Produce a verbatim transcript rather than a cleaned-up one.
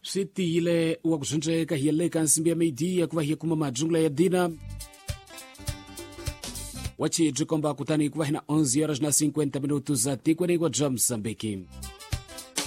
Siti ile wakuzunje kahiyale kansimbia meidi ya kuwahia kumama jungla ya dina. Wachi jukomba kutani kuwahina onze horas na cinquenta minutos ati kwenye kwa Moçambique.